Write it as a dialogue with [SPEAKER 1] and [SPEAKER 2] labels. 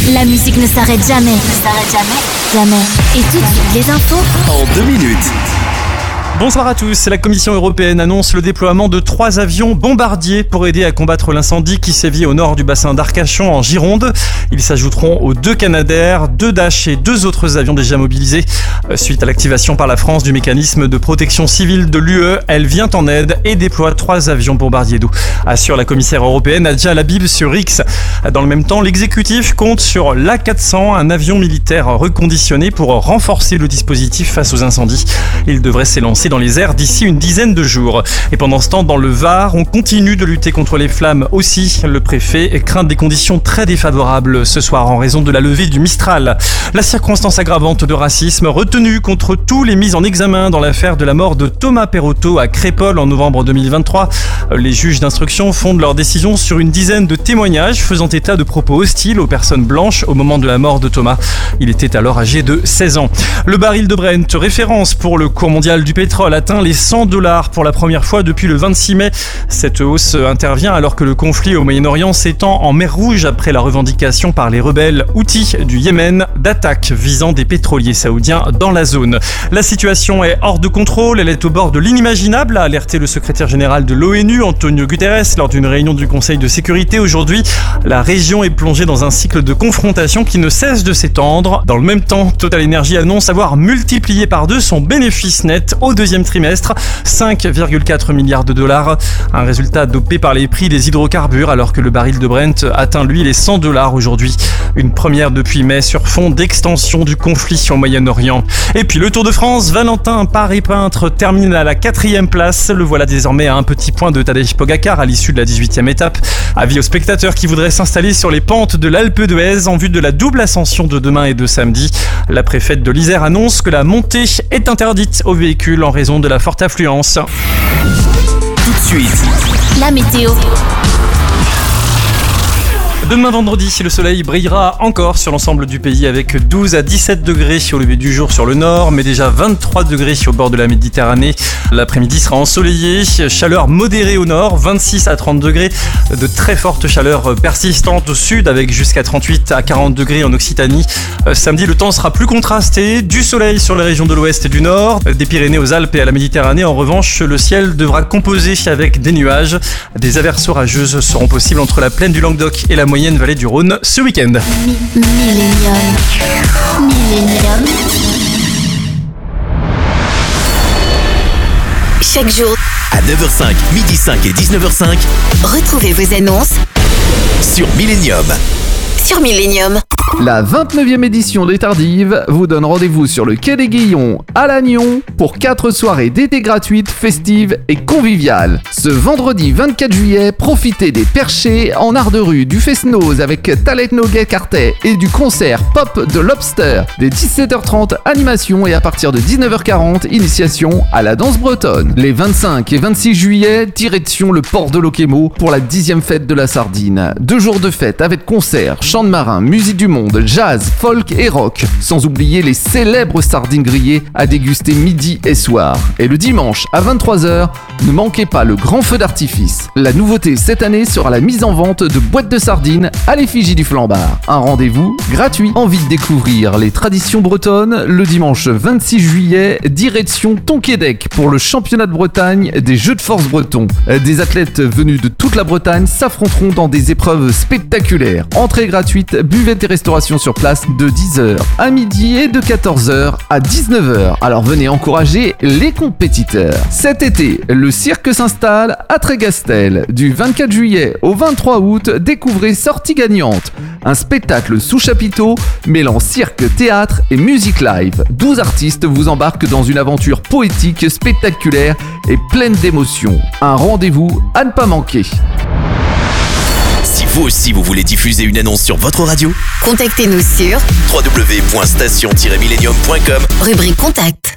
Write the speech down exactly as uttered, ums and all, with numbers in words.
[SPEAKER 1] La musique ne s'arrête jamais. Ne s'arrête jamais. Jamais. Et tout de suite, les infos
[SPEAKER 2] en deux minutes.
[SPEAKER 3] Bonsoir à tous. La Commission européenne annonce le déploiement de trois avions bombardiers pour aider à combattre l'incendie qui sévit au nord du bassin d'Arcachon en Gironde. Ils s'ajouteront aux deux Canadair, deux Dash et deux autres avions déjà mobilisés. Suite à l'activation par la France du mécanisme de protection civile de l'U E, elle vient en aide et déploie trois avions bombardiers d'eau, assure la commissaire européenne Nadja Labib sur X. Dans le même temps, l'exécutif compte sur l'A quatre cents, un avion militaire reconditionné pour renforcer le dispositif face aux incendies. Il devrait s'élancer dans les airs d'ici une dizaine de jours. Et pendant ce temps, dans le Var, on continue de lutter contre les flammes aussi. Le préfet craint des conditions très défavorables ce soir en raison de la levée du Mistral. La circonstance aggravante de racisme retenue contre tous les mises en examen dans l'affaire de la mort de Thomas Perotto à Crépol en novembre deux mille vingt-trois. Les juges d'instruction fondent leur décision sur une dizaine de témoignages faisant état de propos hostiles aux personnes blanches au moment de la mort de Thomas. Il était alors âgé de seize ans. Le baril de Brent, référence pour le cours mondial du pétrole, atteint les cent dollars pour la première fois depuis le vingt-six mai. Cette hausse intervient alors que le conflit au Moyen-Orient s'étend en mer Rouge après la revendication par les rebelles Houthis du Yémen d'attaques visant des pétroliers saoudiens dans la zone. La situation est hors de contrôle, elle est au bord de l'inimaginable, a alerté le secrétaire général de l'ONU, Antonio Guterres, lors d'une réunion du Conseil de sécurité aujourd'hui. La région est plongée dans un cycle de confrontation qui ne cesse de s'étendre. Dans le même temps, Total Energy annonce avoir multiplié par deux son bénéfice net au deuxième trimestre, cinq virgule quatre milliards de dollars. Un résultat dopé par les prix des hydrocarbures alors que le baril de Brent atteint lui les cent dollars aujourd'hui. Une première depuis mai sur fond d'extension du conflit au Moyen-Orient. Et puis le Tour de France, Valentin Paris-Peintre termine à la quatrième place. Le voilà désormais à un petit point de Tadej Pogacar à l'issue de la dix-huitième étape. Avis aux spectateurs qui voudraient s'installer sur les pentes de l'Alpe d'Huez en vue de la double ascension de demain et de samedi. La préfète de l'Isère annonce que la montée est interdite aux véhicules en raison de la forte affluence.
[SPEAKER 2] Tout de suite,
[SPEAKER 1] la météo.
[SPEAKER 3] Demain vendredi, le soleil brillera encore sur l'ensemble du pays avec douze à dix-sept degrés au lever du jour sur le nord, mais déjà vingt-trois degrés au bord de la Méditerranée. L'après-midi sera ensoleillé, chaleur modérée au nord, vingt-six à trente degrés, de très fortes chaleurs persistantes au sud avec jusqu'à trente-huit à quarante degrés en Occitanie. Samedi, le temps sera plus contrasté, du soleil sur les régions de l'ouest et du nord, des Pyrénées aux Alpes et à la Méditerranée. En revanche, le ciel devra composer avec des nuages. Des averses orageuses seront possibles entre la plaine du Languedoc et la moyenne vallée du Rhône ce week-end.
[SPEAKER 1] Millennium. Millennium. Chaque jour,
[SPEAKER 2] à neuf heures cinq, midi cinq et dix-neuf heures cinq,
[SPEAKER 1] retrouvez vos annonces
[SPEAKER 2] sur Millennium.
[SPEAKER 1] Sur Millennium.
[SPEAKER 4] La vingt-neuvième édition des Tardives vous donne rendez-vous sur le quai des Guillons à Lannion pour quatre soirées d'été gratuites, festives et conviviales. Ce vendredi vingt-quatre juillet, profitez des perchés en art de rue, du Fest-Noz avec Talet Noguet Cartet et du concert pop de Lobster. Dès dix-sept heures trente, animation et à partir de dix-neuf heures quarante, initiation à la danse bretonne. Les vingt-cinq et vingt-six juillet, direction le port de Loquemo pour la dixième fête de la Sardine. Deux jours de fête avec concerts, chants de marins, musique du monde, jazz, folk et rock, sans oublier les célèbres sardines grillées à déguster midi et soir. Et le dimanche à vingt-trois heures, ne manquez pas le grand feu d'artifice. La nouveauté cette année sera la mise en vente de boîtes de sardines à l'effigie du flambard. Un rendez-vous gratuit. Envie de découvrir les traditions bretonnes? Le dimanche vingt-six juillet, direction Tonquédec pour le championnat de Bretagne des Jeux de force bretons. Des athlètes venus de toute la Bretagne s'affronteront dans des épreuves spectaculaires. Entrée gratuite, buvette et restauration sur place de dix heures à midi et de quatorze heures à dix-neuf heures. Alors venez encourager les compétiteurs. Cet été, le cirque s'installe à Trégastel. Du vingt-quatre juillet au vingt-trois août, découvrez Sortie gagnante. Un spectacle sous chapiteau mêlant cirque, théâtre et musique live. douze artistes vous embarquent dans une aventure poétique, spectaculaire et pleine d'émotions. Un rendez-vous à ne pas manquer.
[SPEAKER 2] Si vous aussi vous voulez diffuser une annonce sur votre radio,
[SPEAKER 1] contactez-nous sur
[SPEAKER 2] w w w point station tiret millennium point com,
[SPEAKER 1] rubrique contact.